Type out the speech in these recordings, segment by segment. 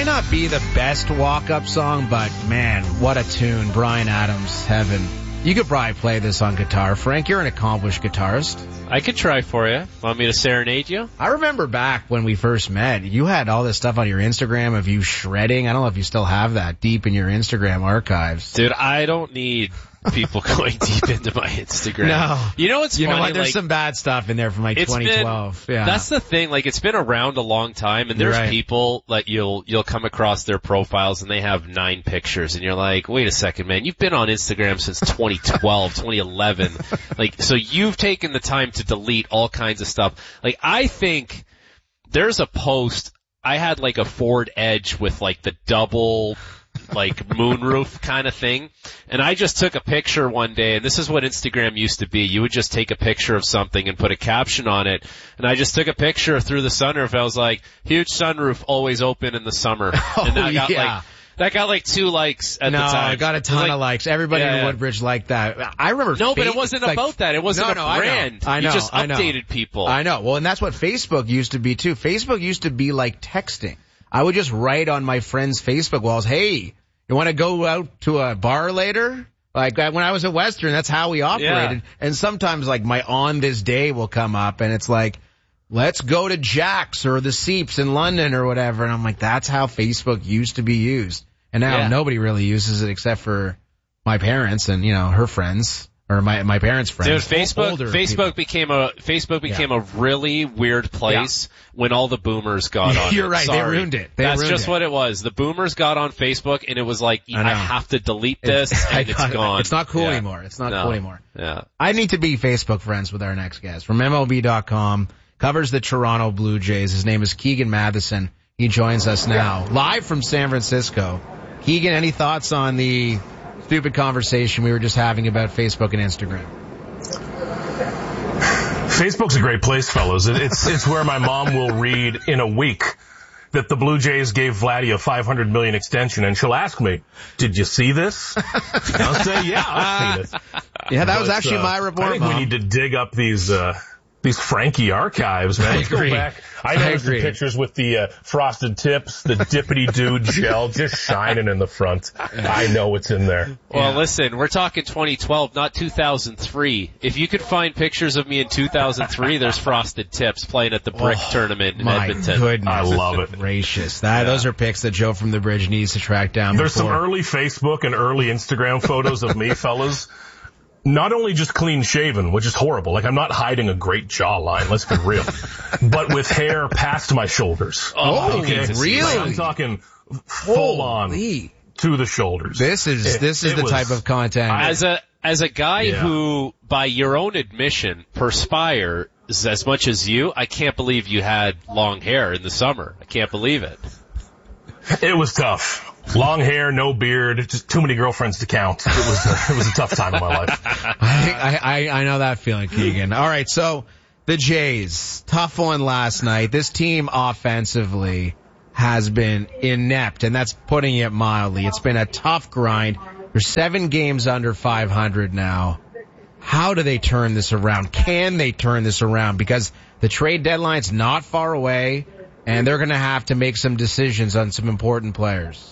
might not be the best walk-up song, but man, what a tune. Bryan Adams, Heaven. You could probably play this on guitar. Frank, you're an accomplished guitarist. I could try for you. Want me to serenade you? I remember back when we first met, you had all this stuff on your Instagram of you shredding. I don't know if you still have that deep in your Instagram archives. Dude, I don't need people going deep into my Instagram. No. You know what's funny? You know what? There's some bad stuff in there from like 2012. Yeah. That's the thing. Like, it's been around a long time, and there's people like you'll come across their profiles and they have 9 pictures, and you're like, wait a second, man, you've been on Instagram since 2012, 2011. Like, so you've taken the time to delete all kinds of stuff. Like, I think there's a post. I had like a Ford Edge with like the double like moonroof kind of thing. And I just took a picture one day, and this is what Instagram used to be. You would just take a picture of something and put a caption on it. And I just took a picture through the sunroof. I was like, huge sunroof, always open in the summer. And that got like 2 likes at the time. No, I got a ton of likes. Everybody in Woodbridge liked that. I remember. No, but it wasn't about that. It wasn't a brand. I know. You just updated people. I know. Well, and that's what Facebook used to be too. Facebook used to be like texting. I would just write on my friends' Facebook walls, hey, you want to go out to a bar later? Like when I was at Western, that's how we operated. Yeah. And sometimes like my on this day will come up and it's like, let's go to Jack's or the Seeps in London or whatever. And I'm like, that's how Facebook used to be used. And now nobody really uses it except for my parents and, you know, her friends. Or my parents' friends. Dude, Facebook became a really weird place when all the boomers got on. You're right. Sorry. They ruined it. That's just what it was. The boomers got on Facebook, and it was like, I have to delete this, and it's gone. It's not cool anymore. It's not cool anymore. Yeah. I need to be Facebook friends with our next guest. From MLB.com, covers the Toronto Blue Jays. His name is Keegan Matheson. He joins us now, live from San Francisco. Keegan, any thoughts on the stupid conversation we were just having about Facebook and Instagram? Facebook's a great place, fellas. It's where my mom will read in a week that the Blue Jays gave Vladdy a $500 million extension, and she'll ask me, "Did you see this?" And I'll say, "Yeah, I've seen it." Yeah, that was actually my report. I think we need to dig up these Frankie archives, man. I agree. Go back. I noticed the pictures with the frosted tips, the dippity-doo gel just shining in the front. I know it's in there. Well, listen, we're talking 2012, not 2003. If you could find pictures of me in 2003, there's frosted tips playing at the Brick tournament in Edmonton. Goodness. I love it. Gracious. Those are pics that Joe from the Bridge needs to track down. There's some early Facebook and early Instagram photos of me, fellas. Not only just clean shaven, which is horrible. Like, I'm not hiding a great jawline, let's be real. But with hair past my shoulders. Oh, okay. Really? Like, I'm talking full on to the shoulders. This is the type of content. As a guy who, by your own admission, perspires as much as you, I can't believe you had long hair in the summer. I can't believe it. It was tough. Long hair, no beard, just too many girlfriends to count. It was a tough time in my life. I know that feeling, Keegan. All right, so the Jays, tough one last night. This team offensively has been inept, and that's putting it mildly. It's been a tough grind. They're 7 games under 500 now. How do they turn this around? Can they turn this around? Because the trade deadline's not far away, and they're going to have to make some decisions on some important players.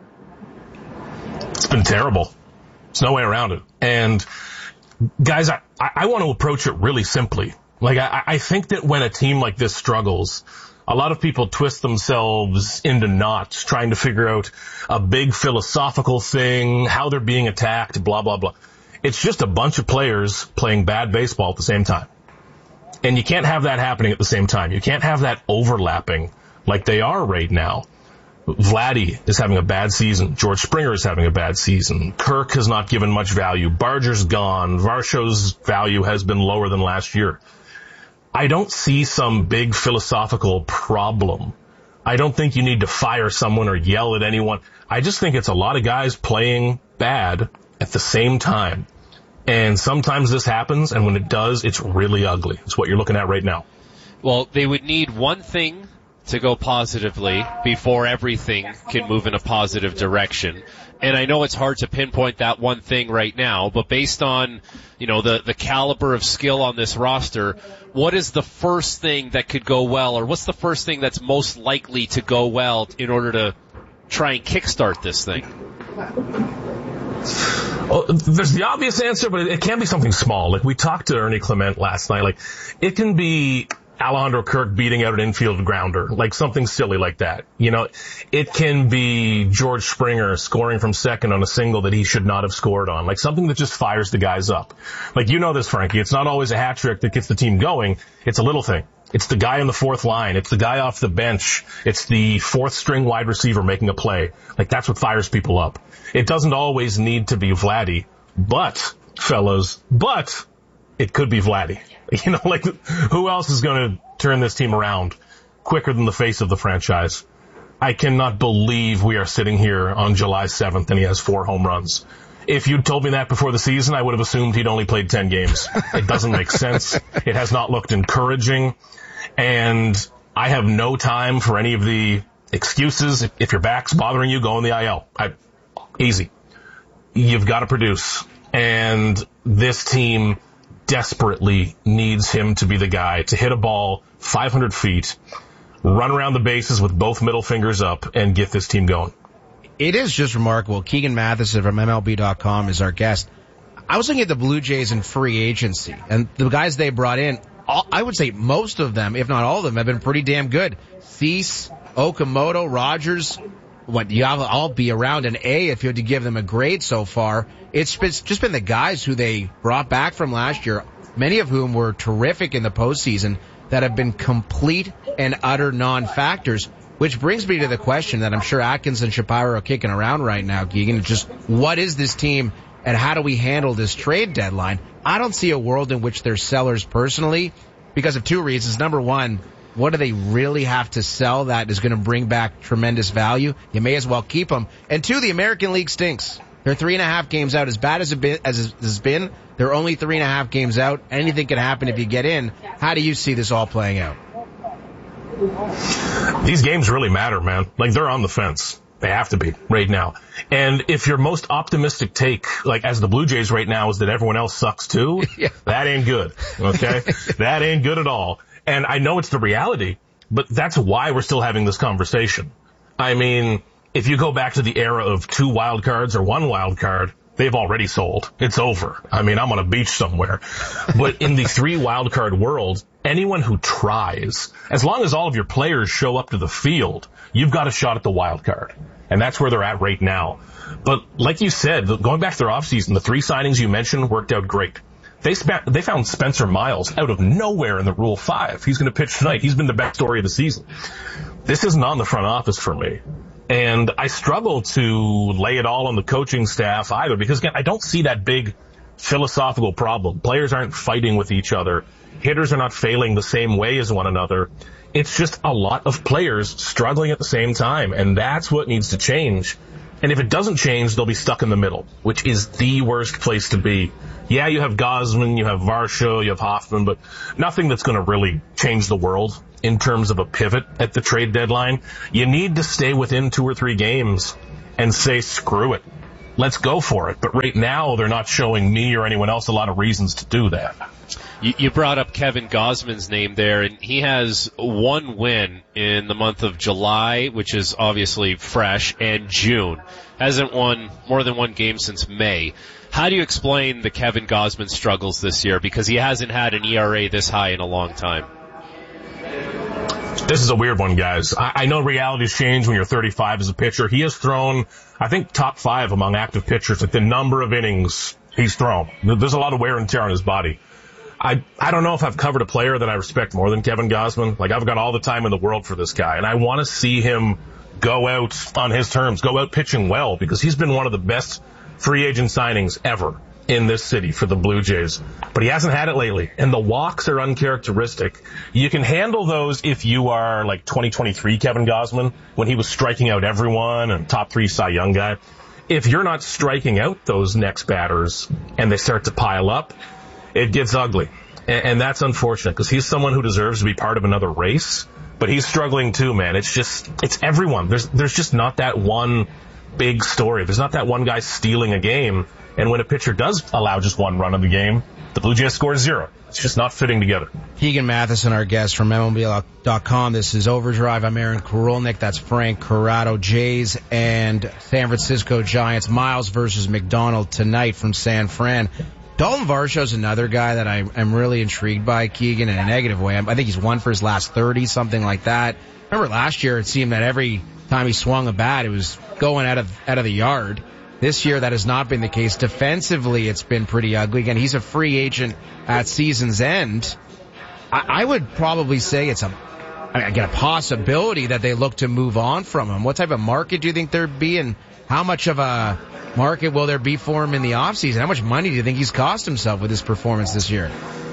It's been terrible. There's no way around it. And guys, I want to approach it really simply. Like, I think that when a team like this struggles, a lot of people twist themselves into knots trying to figure out a big philosophical thing, how they're being attacked, blah, blah, blah. It's just a bunch of players playing bad baseball at the same time. And you can't have that happening at the same time. You can't have that overlapping like they are right now. Vladdy is having a bad season. George Springer is having a bad season. Kirk has not given much value. Barger's gone. Varsho's value has been lower than last year. I don't see some big philosophical problem. I don't think you need to fire someone or yell at anyone. I just think it's a lot of guys playing bad at the same time. And sometimes this happens, and when it does, it's really ugly. It's what you're looking at right now. Well, they would need one thing to go positively before everything can move in a positive direction. And I know it's hard to pinpoint that one thing right now, but based on, you know, the caliber of skill on this roster, what is the first thing that could go well, or what's the first thing that's most likely to go well in order to try and kickstart this thing? Well, there's the obvious answer, but it can be something small. Like, we talked to Ernie Clement last night. Like, it can be Alejandro Kirk beating out an infield grounder, like something silly like that. You know, it can be George Springer scoring from second on a single that he should not have scored on, like something that just fires the guys up. Like, you know this, Frankie. It's not always a hat trick that gets the team going. It's a little thing. It's the guy on the fourth line. It's the guy off the bench. It's the fourth string wide receiver making a play. Like, that's what fires people up. It doesn't always need to be Vladdy, but, fellas, it could be Vladdy. You know, like, who else is going to turn this team around quicker than the face of the franchise? I cannot believe we are sitting here on July 7th and he has 4 home runs. If you'd told me that before the season, I would have assumed he'd only played 10 games. It doesn't make sense. It has not looked encouraging. And I have no time for any of the excuses. If your back's bothering you, go in the IL. Easy. You've got to produce. And this team desperately needs him to be the guy to hit a ball 500 feet, run around the bases with both middle fingers up, and get this team going. It is just remarkable. Keegan Matheson from MLB.com is our guest. I was looking at the Blue Jays in free agency, and the guys they brought in, I would say most of them, if not all of them, have been pretty damn good. Thies, Okamoto, Rogers, you have to all be around an A if you had to give them a grade so far. It's just been the guys who they brought back from last year, many of whom were terrific in the postseason, that have been complete and utter non-factors, which brings me to the question that I'm sure Atkins and Shapiro are kicking around right now, Keegan. Just what is this team and how do we handle this trade deadline? I don't see a world in which they're sellers personally because of 2 reasons. Number one, what do they really have to sell that is going to bring back tremendous value? You may as well keep them. And 2, the American League stinks. They're 3.5 games out. As bad as it has been, they're only 3.5 games out. Anything can happen if you get in. How do you see this all playing out? These games really matter, man. Like, they're on the fence. They have to be right now. And if your most optimistic take, like as the Blue Jays right now, is that everyone else sucks too, yeah. That ain't good. Okay? That ain't good at all. And I know it's the reality, but that's why we're still having this conversation. I mean, if you go back to the era of 2 wild cards or 1 wild card, they've already sold. It's over. I mean, I'm on a beach somewhere. But in the 3 wild card world, anyone who tries, as long as all of your players show up to the field, you've got a shot at the wild card. And that's where they're at right now. But like you said, going back to their offseason, the 3 signings you mentioned worked out great. They found Spencer Miles out of nowhere in the Rule 5. He's going to pitch tonight. He's been the best story of the season. This isn't on the front office for me. And I struggle to lay it all on the coaching staff either because, again, I don't see that big philosophical problem. Players aren't fighting with each other. Hitters are not failing the same way as one another. It's just a lot of players struggling at the same time, and that's what needs to change. And if it doesn't change, they'll be stuck in the middle, which is the worst place to be. Yeah, you have Gausman, you have Varsho, you have Hoffman, but nothing that's going to really change the world in terms of a pivot at the trade deadline. You need to stay within 2 or 3 games and say, screw it. Let's go for it. But right now, they're not showing me or anyone else a lot of reasons to do that. You brought up Kevin Gausman's name there, and he has 1 win in the month of July, which is obviously fresh, and June. Hasn't won more than 1 game since May. How do you explain the Kevin Gausman struggles this year? Because he hasn't had an ERA this high in a long time. This is a weird one, guys. I know realities change when you're 35 as a pitcher. He has thrown, I think, top 5 among active pitchers, like the number of innings he's thrown. There's a lot of wear and tear on his body. I don't know if I've covered a player that I respect more than Kevin Gausman. Like, I've got all the time in the world for this guy, and I want to see him go out on his terms, go out pitching well, because he's been one of the best free agent signings ever in this city for the Blue Jays. But he hasn't had it lately, and the walks are uncharacteristic. You can handle those if you are like 2023 Kevin Gausman, when he was striking out everyone and top 3 Cy Young guy. If you're not striking out those next batters and they start to pile up, it gets ugly. And that's unfortunate because he's someone who deserves to be part of another race, but he's struggling too, man. It's everyone. There's just not that one big story. There's not that one guy stealing a game. And when a pitcher does allow just 1 run of the game, The Blue Jays score 0. It's just not fitting together. Keegan Matheson, our guest from MLB.com. This is Overdrive. I'm Aaron Korolnik. That's Frank Corrado. Jays and San Francisco Giants. Miles versus McDonald tonight from San Fran. Dalton Varsho's another guy that I'm really intrigued by, Keegan, in a negative way. I think he's won for his last 30, something like that. Remember last year it seemed that every time he swung a bat, it was going out of the yard. This year, that has not been the case. Defensively, it's been pretty ugly. Again, he's a free agent at season's end. I would probably say it's a possibility that they look to move on from him. What type of market do you think there'd be, and how much of a market will there be for him in the offseason? How much money do you think he's cost himself with his performance this year?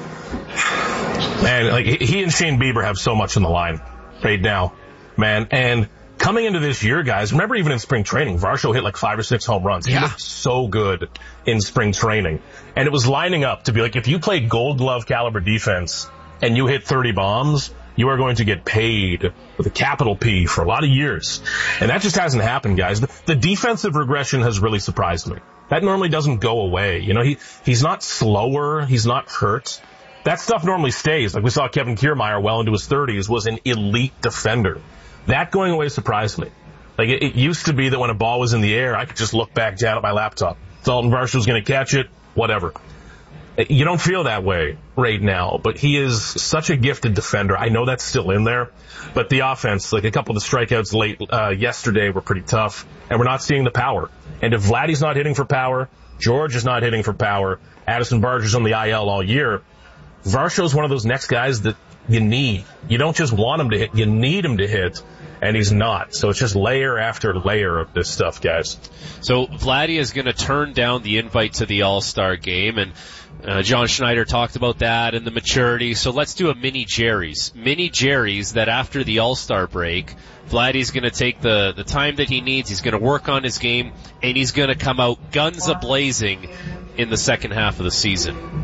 Man, like, he and Shane Bieber have so much on the line right now, man. And coming into this year, guys, remember even in spring training, Varsho hit like 5 or 6 home runs. He looked so good in spring training. And it was lining up to be like, if you play Gold Glove caliber defense and you hit 30 bombs, you are going to get paid with a capital P for a lot of years. And that just hasn't happened, guys. The defensive regression has really surprised me. That normally doesn't go away. You know, he's not slower. He's not hurt. That stuff normally stays. Like we saw Kevin Kiermaier well into his 30s was an elite defender. That going away surprised me. Like, it used to be that when a ball was in the air, I could just look back down at my laptop. Dalton Varsho's going to catch it, whatever. You don't feel that way right now, but he is such a gifted defender. I know that's still in there, but the offense, like a couple of the strikeouts late yesterday were pretty tough, and we're not seeing the power. And if Vladdy's not hitting for power, George is not hitting for power, Addison Barger's on the IL all year, Varsho's one of those next guys that you need. You don't just want him to hit, you need him to hit, and he's not. So it's just layer after layer of this stuff, guys. So Vladdy is going to turn down the invite to the All-Star game, and John Schneider talked about that and the maturity. So let's do a mini Jerry's. Mini Jerry's that after the All-Star break, Vladdy's going to take the time that he needs. He's going to work on his game, and he's going to come out guns a-blazing in the second half of the season.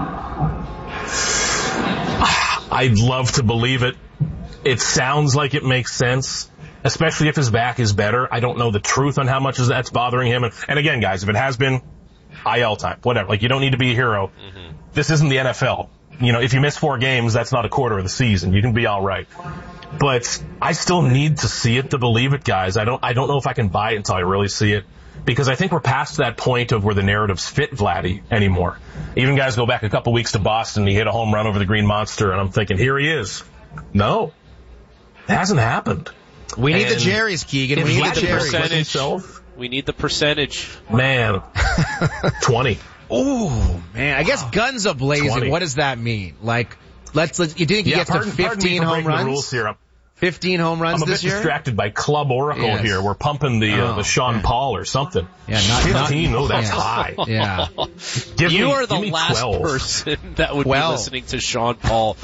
I'd love to believe it. It sounds like it makes sense, especially if his back is better. I don't know the truth on how much that's bothering him. And again, guys, if it has been, IL time, whatever. Like, you don't need to be a hero. Mm-hmm. This isn't the NFL. You know, if you miss 4 games, that's not a quarter of the season. You can be all right. But I still need to see it to believe it, guys. I don't know if I can buy it until I really see it. Because I think we're past that point of where the narratives fit Vladdy anymore. Even guys go back a couple weeks to Boston, he hit a home run over the Green Monster, and I'm thinking, here he is. No. It hasn't happened. We need the Jerry's, Keegan. We need the percentage. We need the percentage. Man. 20. Oh, man. I guess guns a-blazing. 20. What does that mean? Like, you think he gets to 15 home runs? The rules here. 15 home runs this year? I'm a bit distracted by Club Oracle here. We're pumping the Sean Paul or something. Yeah, 15. That's high. Yeah. You are the last 12. Person that would be listening to Sean Paul.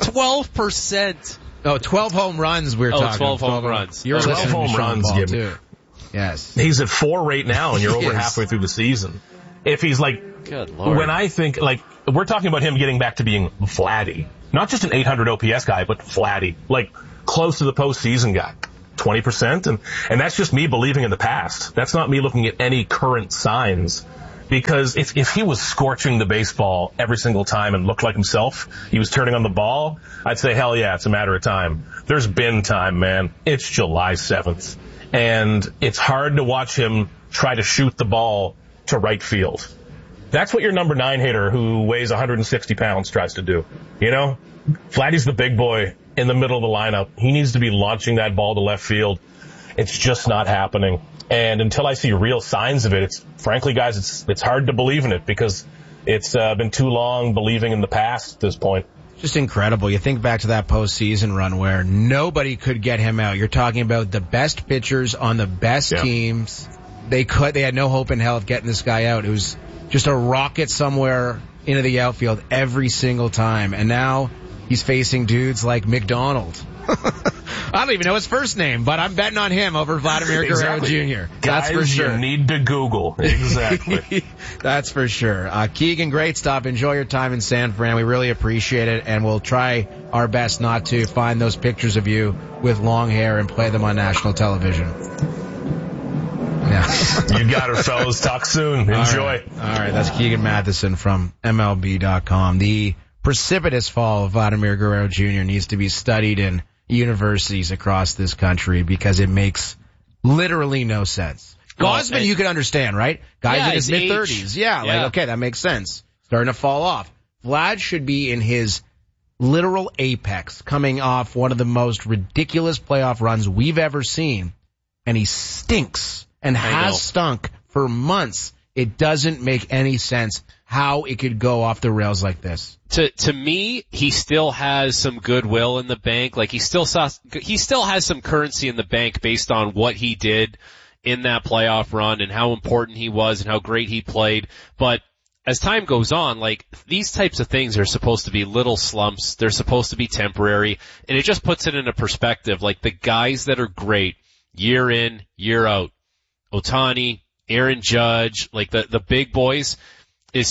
12%. Oh, 12 home runs we're talking. 12 home runs. You're 12 home runs, Paul, too. Yes. He's at 4 right now, and you're over halfway through the season. If he's like, good Lord. When I think, like, we're talking about him getting back to being Vladdy. Not just an 800 OPS guy, but Vladdy. Like, close to the postseason guy. 20%. And that's just me believing in the past. That's not me looking at any current signs. Because if he was scorching the baseball every single time and looked like himself, he was turning on the ball, I'd say, hell yeah, it's a matter of time. There's been time, man. It's July 7th. And it's hard to watch him try to shoot the ball to right field. That's what your number 9 hitter who weighs 160 pounds tries to do. You know? Vladdy's the big boy in the middle of the lineup. He needs to be launching that ball to left field. It's just not happening. And until I see real signs of it, frankly, guys, it's hard to believe in it because it's been too long believing in the past at this point. Just incredible. You think back to that postseason run where nobody could get him out. You're talking about the best pitchers on the best teams. They had no hope in hell of getting this guy out. It was just a rocket somewhere into the outfield every single time. And now he's facing dudes like McDonald. I don't even know his first name, but I'm betting on him over Vladimir Guerrero Jr. That's for sure. You need to Google. Exactly. That's for sure. Keegan, great stuff. Enjoy your time in San Fran. We really appreciate it, and we'll try our best not to find those pictures of you with long hair and play them on national television. Yeah. You got her, fellas. Talk soon. Enjoy. All right. That's Keegan Matheson from MLB.com. The precipitous fall of Vladimir Guerrero Jr. needs to be studied in universities across this country because it makes literally no sense. Gausman, you can understand, right? Guys in his mid-30s. Yeah, like, okay, that makes sense. Starting to fall off. Vlad should be in his literal apex, coming off one of the most ridiculous playoff runs we've ever seen, and he stinks and has stunk for months. It doesn't make any sense how it could go off the rails like this. To me, he still has some goodwill in the bank. Like he still has some currency in the bank based on what he did in that playoff run and how important he was and how great he played. But as time goes on, like, these types of things are supposed to be little slumps. They're supposed to be temporary. And it just puts it into perspective. Like, the guys that are great year in, year out, Ohtani, Aaron Judge, like the big boys, it's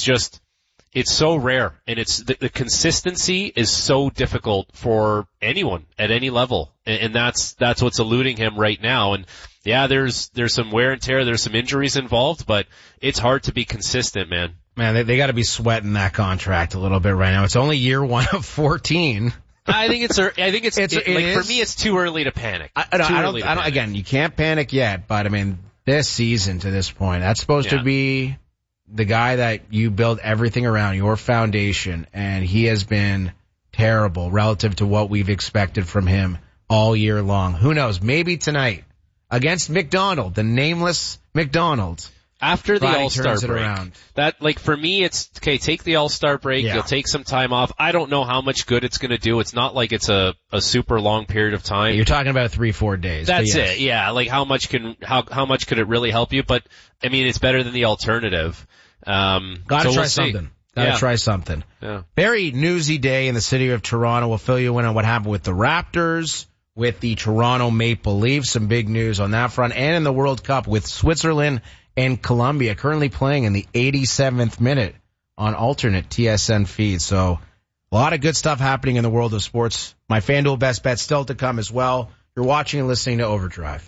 so rare. And the consistency is so difficult for anyone at any level. And that's what's eluding him right now. And yeah, there's some wear and tear. There's some injuries involved, but it's hard to be consistent, man. Man, they got to be sweating that contract a little bit right now. It's only year 1 of 14. I think it's for me, it's too early to panic. Again, you can't panic yet, but I mean, this season to this point, that's supposed to be the guy that you build everything around, your foundation, and he has been terrible relative to what we've expected from him all year long. Who knows? Maybe tonight against McDonald, the nameless McDonald. After the All-Star break, that, like, for me, it's, okay, take the All-Star break, you'll take some time off. I don't know how much good it's gonna do. It's not like it's a super long period of time. You're talking about 3-4 days. That's it, yeah. Like, how much could it really help you? But, I mean, it's better than the alternative. Gotta try something. Gotta try something. Yeah. Very newsy day in the city of Toronto. We'll fill you in on what happened with the Raptors, with the Toronto Maple Leafs, some big news on that front, and in the World Cup with Switzerland and Colombia currently playing in the 87th minute on alternate TSN feed. So a lot of good stuff happening in the world of sports. My FanDuel best bet still to come as well. You're watching and listening to Overdrive.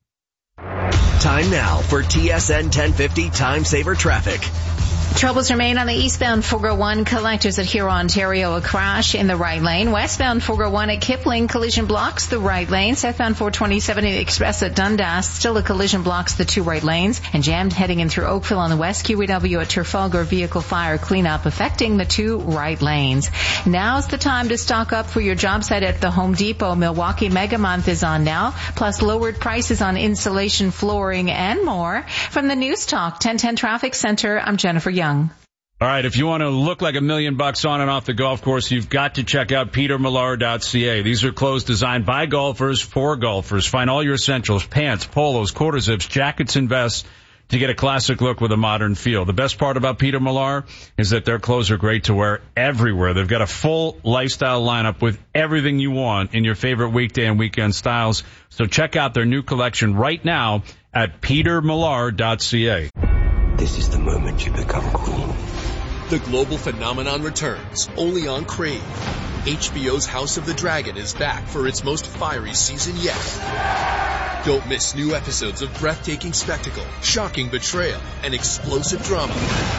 Time now for TSN 1050 Time Saver Traffic. Troubles remain on the eastbound 401 collectors at Huron, Ontario. A crash in the right lane. Westbound 401 at Kipling, collision blocks the right lane. Southbound 427 Express at Dundas, still a collision blocks the 2 right lanes. And jammed heading in through Oakville on the west. QEW at Trafalgar, vehicle fire cleanup affecting the 2 right lanes. Now's the time to stock up for your job site at the Home Depot. Milwaukee Mega Month is on now, plus lowered prices on insulation, flooring, and more. From the News Talk 1010 Traffic Center, I'm Jennifer Young. All right, if you want to look like $1 million on and off the golf course, you've got to check out petermillar.ca. These are clothes designed by golfers for golfers. Find all your essentials, pants, polos, quarter zips, jackets, and vests to get a classic look with a modern feel. The best part about Peter Millar is that their clothes are great to wear everywhere. They've got a full lifestyle lineup with everything you want in your favorite weekday and weekend styles. So check out their new collection right now at petermillar.ca. This is the moment you become queen. The global phenomenon returns, only on Crave. HBO's House of the Dragon is back for its most fiery season yet. Don't miss new episodes of breathtaking spectacle, shocking betrayal, and explosive drama.